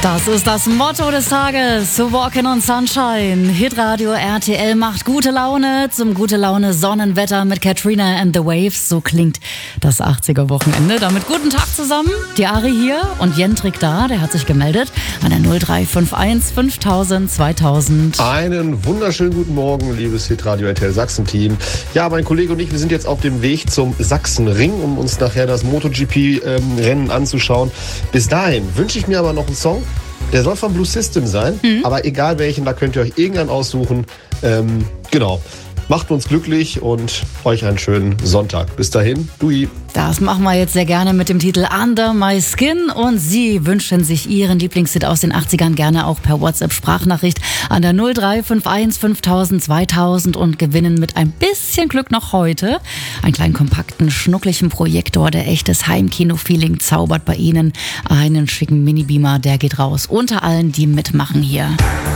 Das ist das Motto des Tages. Walking on Sunshine. Hitradio RTL macht gute Laune zum gute Laune Sonnenwetter mit Katrina and the Waves. So klingt das 80er-Wochenende. Damit guten Tag zusammen. Die Ari hier und Jendrik da, der hat sich gemeldet an der 0351 5000 2000. Einen wunderschönen guten Morgen, liebes Hitradio RTL Sachsen-Team. Ja, mein Kollege und ich, wir sind jetzt auf dem Weg zum Sachsenring, um uns nachher das MotoGP-Rennen anzuschauen. Bis dahin wünsche ich mir aber noch einen Song. Der soll von Blue System sein, aber egal welchen, da könnt ihr euch irgendeinen aussuchen. Genau. Macht uns glücklich und euch einen schönen Sonntag. Bis dahin, Dui. Das machen wir jetzt sehr gerne mit dem Titel Under My Skin. Und Sie wünschen sich Ihren Lieblingshit aus den 80ern gerne auch per WhatsApp-Sprachnachricht an der 0351 5000 2000 und gewinnen mit ein bisschen Glück noch heute einen kleinen kompakten, schnucklichen Projektor, der echtes Heimkino-Feeling zaubert bei Ihnen. Einen schicken Mini-Beamer, der geht raus unter allen, die mitmachen hier.